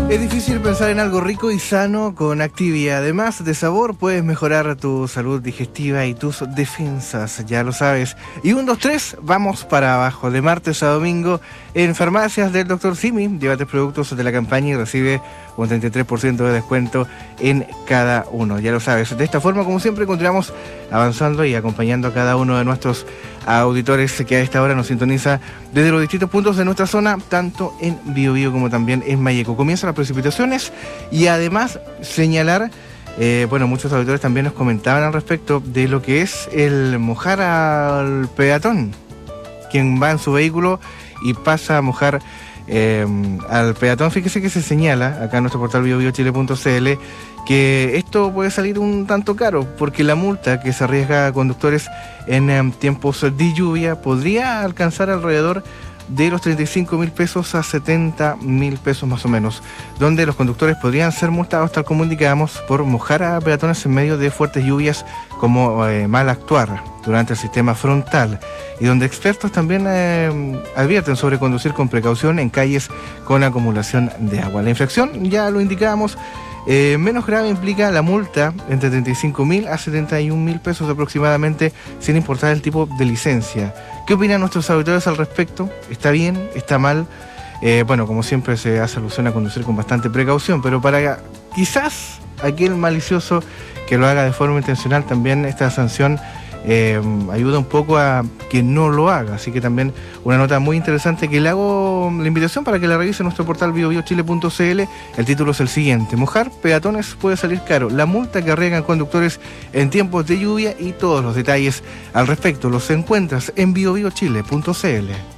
Es difícil pensar en algo rico y sano con Activia. Además de sabor, puedes mejorar tu salud digestiva y tus defensas, ya lo sabes. Y 1, 2, 3, vamos para abajo. De martes a domingo, en farmacias del Dr. Simi, llévate productos de la campaña y recibe un 33% de descuento en cada uno, ya lo sabes. De esta forma, como siempre, continuamos avanzando y acompañando a cada uno de nuestros auditores que a esta hora nos sintoniza desde los distintos puntos de nuestra zona, tanto en Biobío como también en Malleco. Comienzan las precipitaciones y además señalar, muchos auditores también nos comentaban al respecto de lo que es el mojar al peatón, quien va en su vehículo y pasa a mojar al peatón. Fíjese que se señala acá en nuestro portal biobiochile.cl que esto puede salir un tanto caro, porque la multa que se arriesga a conductores en tiempos de lluvia podría alcanzar alrededor de los 35.000 pesos a 70.000 pesos más o menos, donde los conductores podrían ser multados, tal como indicábamos, por mojar a peatones en medio de fuertes lluvias, como mal actuar durante el sistema frontal, y donde expertos también advierten sobre conducir con precaución en calles con acumulación de agua. La infracción, ya lo indicábamos, menos grave implica la multa entre 35.000 a 71.000 pesos aproximadamente, sin importar el tipo de licencia. ¿Qué opinan nuestros auditores al respecto? ¿Está bien? ¿Está mal? Como siempre se hace alusión a conducir con bastante precaución, pero para quizás aquel malicioso que lo haga de forma intencional, también esta sanción ayuda un poco a que no lo haga. Así que también una nota muy interesante que le hago la invitación para que la revise en nuestro portal biobiochile.cl. El título es el siguiente: mojar peatones puede salir caro, la multa que arriesgan conductores en tiempos de lluvia, y todos los detalles al respecto los encuentras en biobiochile.cl.